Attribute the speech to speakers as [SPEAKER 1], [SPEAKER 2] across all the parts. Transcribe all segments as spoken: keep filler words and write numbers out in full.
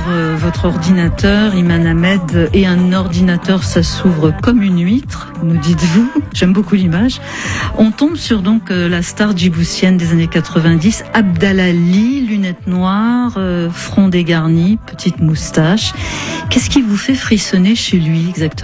[SPEAKER 1] ouvre votre ordinateur, Iman Ahmed, et un ordinateur, ça s'ouvre comme une huître, nous dites-vous. J'aime beaucoup l'image. On tombe sur donc la star djiboutienne des années quatre-vingt-dix, Abdallah Ly, lunettes noires, euh, front dégarni, petite moustache. Qu'est-ce qui vous fait frissonner chez lui exactement ?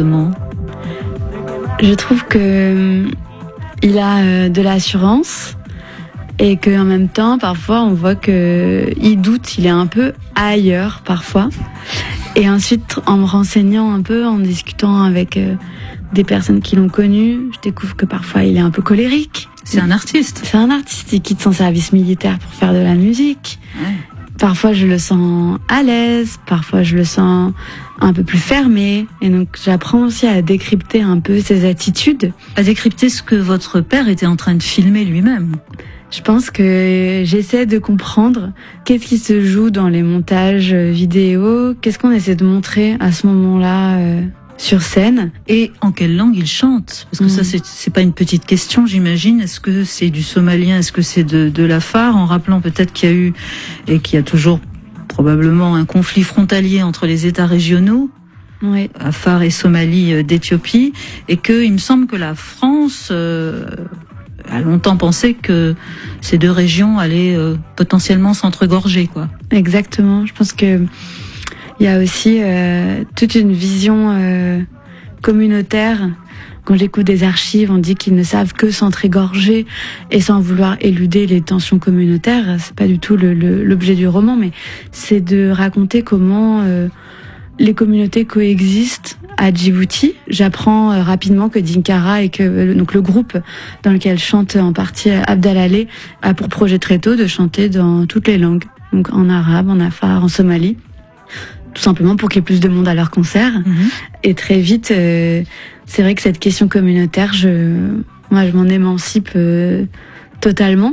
[SPEAKER 2] Je trouve que euh, il a euh, de l'assurance. Et qu'en même temps, parfois, on voit que il doute, il est un peu ailleurs parfois. Et ensuite, en me renseignant un peu, en discutant avec euh, des personnes qui l'ont connu, je découvre que parfois, il est un peu colérique.
[SPEAKER 1] C'est un artiste.
[SPEAKER 2] C'est un artiste, il quitte son service militaire pour faire de la musique.
[SPEAKER 1] Ouais.
[SPEAKER 2] Parfois, je le sens à l'aise, parfois, je le sens un peu plus fermé. Et donc, j'apprends aussi à décrypter un peu ses attitudes.
[SPEAKER 1] À décrypter ce que votre père était en train de filmer lui-même.
[SPEAKER 2] Je pense que j'essaie de comprendre qu'est-ce qui se joue dans les montages vidéo, qu'est-ce qu'on essaie de montrer à ce moment-là euh, sur scène.
[SPEAKER 1] Et en quelle langue il chante ? Parce que mmh. ça, c'est, c'est pas une petite question, j'imagine. Est-ce que c'est du somalien ? Est-ce que c'est de, de l'afar ? En rappelant peut-être qu'il y a eu, et qu'il y a toujours probablement un conflit frontalier entre les États régionaux.
[SPEAKER 2] Oui.
[SPEAKER 1] Afar et Somalie d'Éthiopie. Et que, il me semble que la France... Euh, a longtemps pensé que ces deux régions allaient euh, potentiellement s'entregorger, quoi.
[SPEAKER 2] Exactement. Je pense que il y a aussi euh, toute une vision euh, communautaire. Quand j'écoute des archives, on dit qu'ils ne savent que s'entrégorger et sans vouloir éluder les tensions communautaires. C'est pas du tout le, le, l'objet du roman, mais c'est de raconter comment euh, les communautés coexistent à Djibouti. J'apprends euh, rapidement que Dinkara et que euh, donc le groupe dans lequel chante en partie Abdallah Ly a pour projet très tôt de chanter dans toutes les langues, donc en arabe, en afar, en somali, tout simplement pour qu'il y ait plus de monde à leur concert. Mm-hmm. Et très vite, euh, c'est vrai que cette question communautaire, je, moi, je m'en émancipe euh, totalement.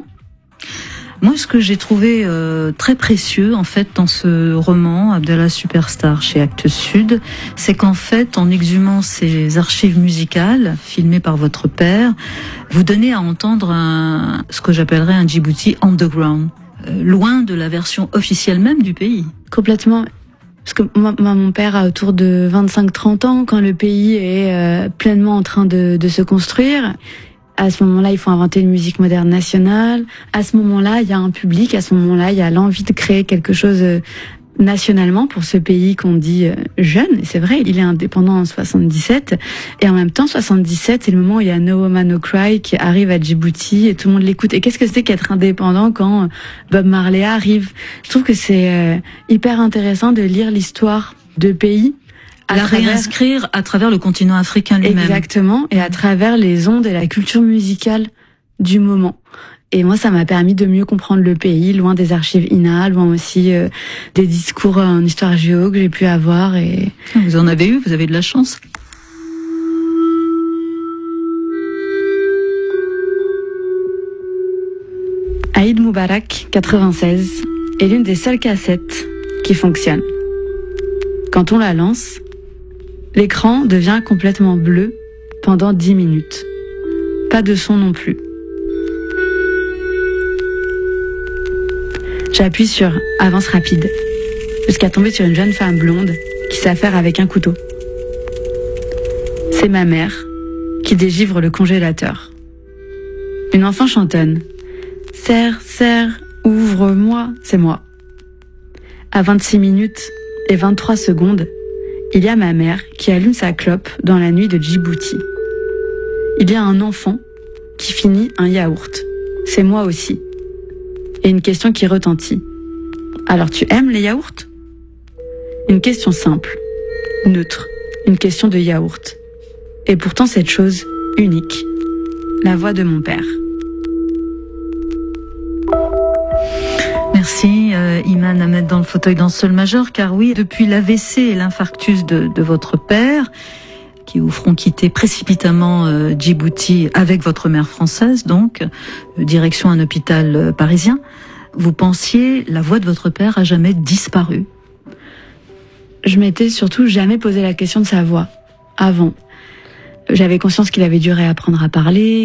[SPEAKER 1] Moi, ce que j'ai trouvé euh, très précieux, en fait, dans ce roman, Abdallah Superstar, chez Actes Sud, c'est qu'en fait, en exhumant ces archives musicales, filmées par votre père, vous donnez à entendre un, ce que j'appellerais un Djibouti underground, euh, loin de la version officielle même du pays.
[SPEAKER 2] Complètement. Parce que moi, moi, mon père a autour de vingt-cinq trente ans, quand le pays est euh, pleinement en train de, de se construire. À ce moment-là, il faut inventer une musique moderne nationale. À ce moment-là, il y a un public. À ce moment-là, il y a l'envie de créer quelque chose nationalement pour ce pays qu'on dit jeune. Et c'est vrai, il est indépendant en soixante-dix-sept. Et en même temps, soixante-dix-sept, c'est le moment où il y a No Woman No Cry qui arrive à Djibouti et tout le monde l'écoute. Et qu'est-ce que c'est qu'être indépendant quand Bob Marley arrive ? Je trouve que c'est hyper intéressant de lire l'histoire de pays
[SPEAKER 1] à la travers... réinscrire à travers le continent africain lui-même.
[SPEAKER 2] Exactement, et à travers les ondes et la culture musicale du moment. Et moi, ça m'a permis de mieux comprendre le pays, loin des archives I N A, loin aussi euh, des discours en histoire géo que j'ai pu avoir. Et
[SPEAKER 1] vous en avez eu, vous avez de la chance.
[SPEAKER 2] Aïd Moubarak, quatre-vingt-seize, est l'une des seules cassettes qui fonctionne. Quand on la lance, l'écran devient complètement bleu pendant dix minutes. Pas de son non plus. J'appuie sur « Avance rapide » jusqu'à tomber sur une jeune femme blonde qui s'affaire avec un couteau. C'est ma mère qui dégivre le congélateur. Une enfant chantonne « Serre, serre, ouvre-moi », c'est moi. À vingt-six minutes et vingt-trois secondes, il y a ma mère qui allume sa clope dans la nuit de Djibouti. Il y a un enfant qui finit un yaourt. C'est moi aussi. Et une question qui retentit. Alors tu aimes les yaourts ? Une question simple, neutre, une question de yaourt. Et pourtant cette chose unique, la voix de mon père.
[SPEAKER 1] Merci euh, Iman Ahmed dans le fauteuil dans sol majeur, car oui, depuis l'A V C et l'infarctus de, de votre père, qui vous feront quitter précipitamment euh, Djibouti avec votre mère française, donc, euh, direction un hôpital euh, parisien, vous pensiez la voix de votre père a jamais disparu ?
[SPEAKER 2] Je m'étais surtout jamais posé la question de sa voix, avant. J'avais conscience qu'il avait dû réapprendre à parler,